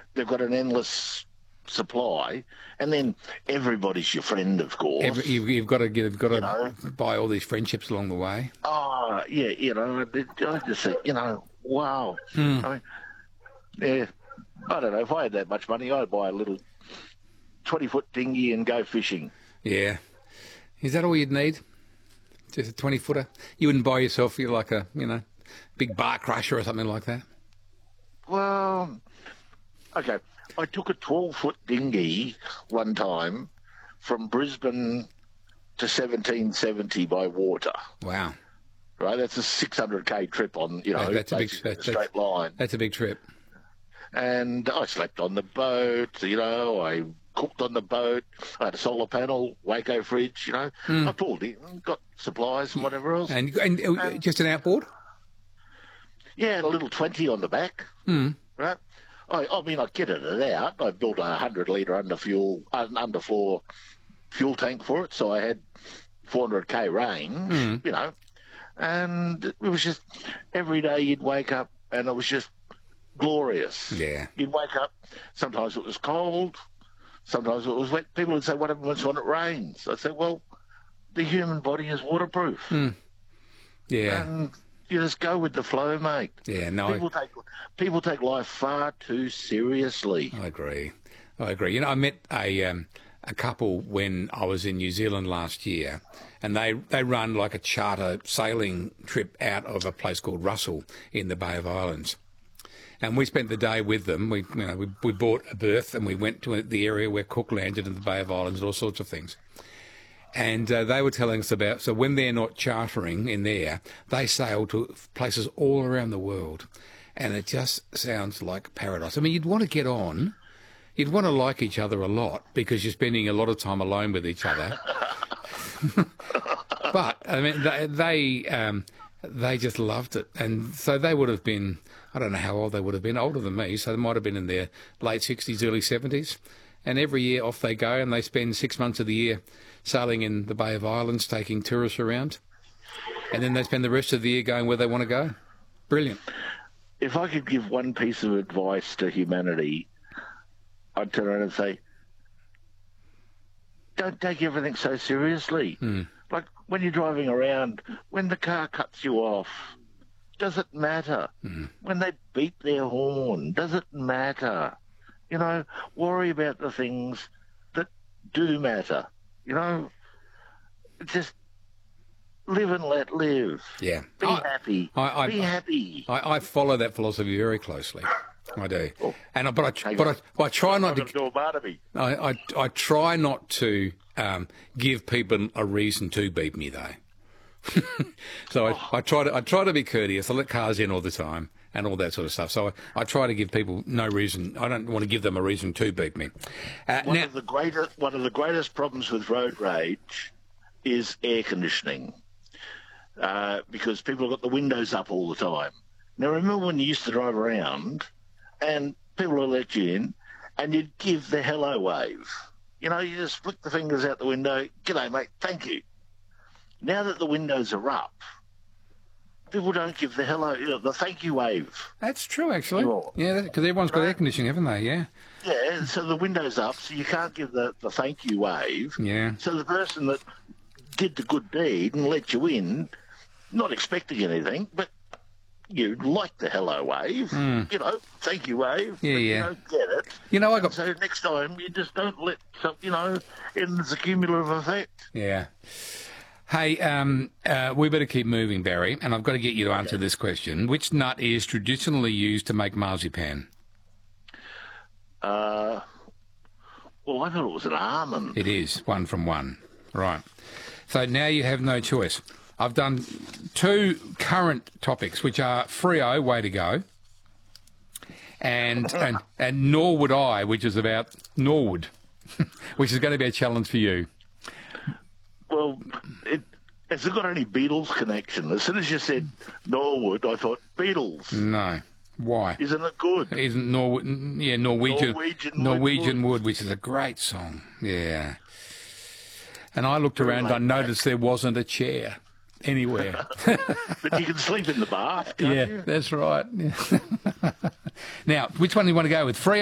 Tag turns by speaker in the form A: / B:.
A: they've got an endless supply, and then everybody's your friend, of course.
B: You've got to buy all these friendships along the way.
A: Oh, yeah, I just think, wow. I mean, yeah, I don't know, if I had that much money, I'd buy a little 20-foot dinghy and go fishing.
B: Yeah. Is that all you'd need? Just a 20-footer? You wouldn't buy yourself like a, big bar crusher or something like that?
A: Well, okay. I took a 12-foot dinghy one time from Brisbane to 1770 by water.
B: Wow.
A: Right, that's a 600k trip on,
B: that's a
A: straight line.
B: That's a big trip.
A: And I slept on the boat, I cooked on the boat. I had a solar panel, Waco fridge, I pulled in, got supplies and whatever else.
B: And just an outboard?
A: Yeah, a little 20 on the back, right? I mean, I kitted it out. I built a 100-litre underfloor fuel tank for it, so I had 400k range, and it was just every day you'd wake up and it was just glorious.
B: Yeah.
A: You'd wake up, sometimes it was cold, sometimes it was wet. People would say, what happens when it rains? I'd say, well, the human body is waterproof.
B: Yeah.
A: And you just go with the flow, mate.
B: Yeah, no.
A: People take life far too seriously.
B: I agree. I met a couple when I was in New Zealand last year, and they run like a charter sailing trip out of a place called Russell in the Bay of Islands. And we spent the day with them. We bought a berth and we went to the area where Cook landed in the Bay of Islands, all sorts of things. And they were telling us about, so when they're not chartering in there, they sail to places all around the world. And it just sounds like paradise. I mean, you'd want to get on. You'd want to like each other a lot because you're spending a lot of time alone with each other. But, I mean, they just loved it. And so they would have been, I don't know how old they would have been, older than me, so they might have been in their late 60s, early 70s. And every year off they go, and they spend 6 months of the year sailing in the Bay of Islands, taking tourists around. And then they spend the rest of the year going where they want to go. Brilliant.
A: If I could give one piece of advice to humanity, I'd turn around and say, don't take everything so seriously. Like when you're driving around, when the car cuts you off, does it matter? When they beat their horn, does it matter? Worry about the things that do matter. Just live and let live.
B: Yeah.
A: Be happy. Be happy.
B: I follow that philosophy very closely. I do. But I try not to
A: do a Barnaby.
B: I try not to give people a reason to beat me though. So I try to be courteous. I let cars in all the time and all that sort of stuff. So I try to give people no reason. I don't want to give them a reason to beat me.
A: One of the greatest problems with road rage is air conditioning, because people have got the windows up all the time. Now remember when you used to drive around and people would let you in and you'd give the hello wave. You just flick the fingers out the window. G'day, mate. Thank you. Now that the windows are up, people don't give the hello, the thank you wave.
B: That's true, actually. Yeah, because everyone's got air conditioning, haven't they? Yeah.
A: Yeah, so the window's up, so you can't give the thank you wave.
B: Yeah.
A: So the person that did the good deed and let you in, not expecting anything, but you like the hello wave, thank you wave.
B: Yeah,
A: but
B: yeah.
A: You don't get it. So next time you just don't let it's a cumulative effect.
B: Yeah. Hey, we better keep moving, Barry, and I've got to get you to answer this question. Which nut is traditionally used to make marzipan?
A: Well, I thought it was an almond.
B: It is, one from one. Right. So now you have no choice. I've done two current topics, which are Freo, way to go, and Nor Would I, which is about Norwood, which is going to be a challenge for you.
A: Well, has it got any Beatles connection? As soon as you said Norwood, I thought Beatles.
B: No. Why?
A: Isn't it good?
B: Isn't Norwegian Wood, which is a great song. Yeah. And I looked around, I noticed there wasn't a chair anywhere.
A: But you can sleep in the bath, can't you?
B: Yeah, that's right. Now, which one do you want to go with? Freo